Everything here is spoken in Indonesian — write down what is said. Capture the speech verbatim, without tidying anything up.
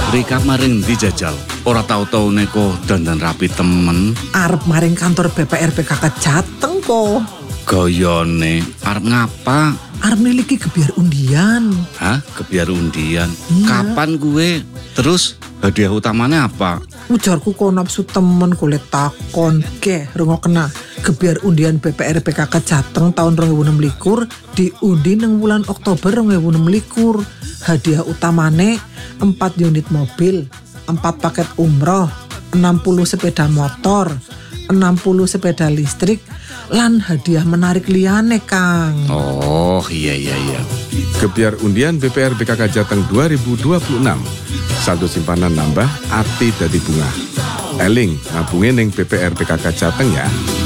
Rika maring dijajal. Ora tau-tau neko dandan rapi temen. Arep maring kantor B P R P K K Jateng kok. Goyone, arep ngapa? Arep miliki gebiar undian. Hah? Gebiar undian? Iya. Kapan gue? Terus hadiah utamanya apa? Ujarku kok nafsu temen kulit takon. Ke, rungokna. Gebiar undian B P R P K K Jateng tahun dua ribu enam belas diundi nang bulan Oktober dua ribu enam belas. Hadiah utamane empat unit mobil, empat paket umroh, enam puluh sepeda motor, enam puluh sepeda listrik, lan hadiah menarik liyane, Kang. Oh, iya iya iya. Gebiar undian B P R P K K Jateng dua ribu dua puluh enam. Saldo simpanan nambah, ati dadi bunga. Eling, nabungin ning B P R P K K Jateng ya.